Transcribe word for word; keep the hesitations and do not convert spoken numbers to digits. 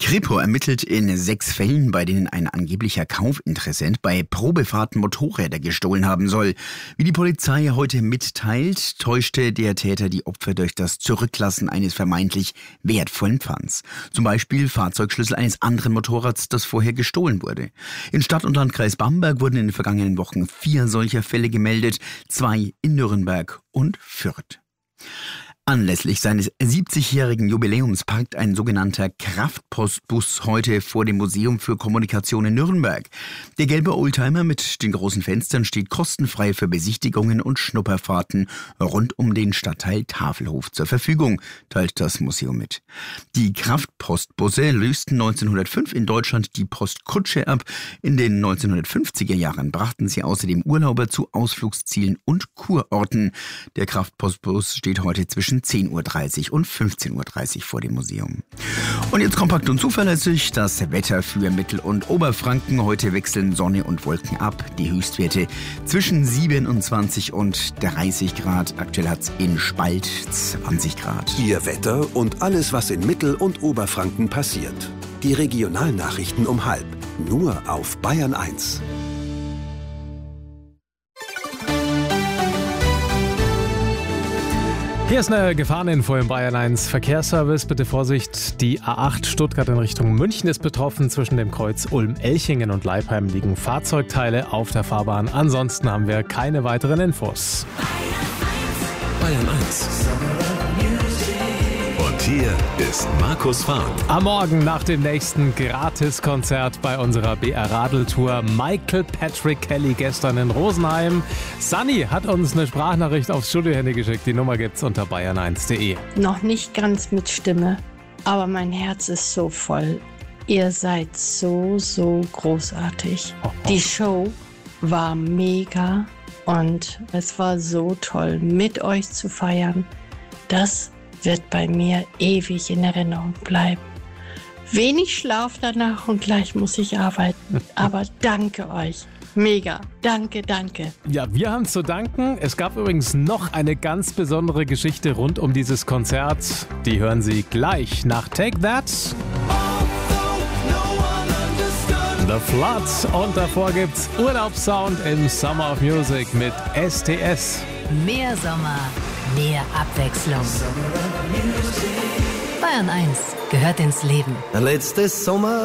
Kripo ermittelt in sechs Fällen, bei denen ein angeblicher Kaufinteressent bei Probefahrten Motorräder gestohlen haben soll. Wie die Polizei heute mitteilt, täuschte der Täter die Opfer durch das Zurücklassen eines vermeintlich wertvollen Pfands. Zum Beispiel Fahrzeugschlüssel eines anderen Motorrads, das vorher gestohlen wurde. In Stadt und Landkreis Bamberg wurden in den vergangenen Wochen vier solcher Fälle gemeldet, zwei in Nürnberg und Fürth. Anlässlich seines siebzigjährigen Jubiläums parkt ein sogenannter Kraftpostbus heute vor dem Museum für Kommunikation in Nürnberg. Der gelbe Oldtimer mit den großen Fenstern steht kostenfrei für Besichtigungen und Schnupperfahrten rund um den Stadtteil Tafelhof zur Verfügung, teilt das Museum mit. Die Kraftpostbusse lösten neunzehnhundertfünf in Deutschland die Postkutsche ab. In den neunzehnhundertfünfziger Jahren brachten sie außerdem Urlauber zu Ausflugszielen und Kurorten. Der Kraftpostbus steht heute zwischen zehn Uhr dreißig und fünfzehn Uhr dreißig vor dem Museum. Und jetzt kompakt und zuverlässig das Wetter für Mittel- und Oberfranken. Heute wechseln Sonne und Wolken ab. Die Höchstwerte zwischen siebenundzwanzig und dreißig Grad. Aktuell hat es in Spalt zwanzig Grad. Ihr Wetter und alles, was in Mittel- und Oberfranken passiert. Die Regionalnachrichten um halb. Nur auf Bayern eins. Hier ist eine Gefahreninfo im Bayern eins Verkehrsservice. Bitte Vorsicht, die A acht Stuttgart in Richtung München ist betroffen. Zwischen dem Kreuz Ulm-Elchingen und Leipheim liegen Fahrzeugteile auf der Fahrbahn. Ansonsten haben wir keine weiteren Infos. Bayern eins. Und hier ist Markus Farb. Am Morgen nach dem nächsten Gratiskonzert bei unserer B R-Radeltour. Michael Patrick Kelly gestern in Rosenheim. Sunny hat uns eine Sprachnachricht aufs Studiohandy geschickt. Die Nummer gibt's unter bayern eins punkt de. Noch nicht ganz mit Stimme, aber mein Herz ist so voll. Ihr seid so, so großartig. Oh, oh. Die Show war mega und es war so toll, mit euch zu feiern. Das wird bei mir ewig in Erinnerung bleiben. Wenig Schlaf danach und gleich muss ich arbeiten. Aber danke euch. Mega. Danke, danke. Ja, wir haben zu danken. Es gab übrigens noch eine ganz besondere Geschichte rund um dieses Konzert. Die hören Sie gleich nach Take That. The Flood. Und davor gibt's Urlaubssound im Summer of Music mit S T S. Mehr Sommer, mehr Abwechslung. Bayern eins gehört ins Leben. Letztes Sommer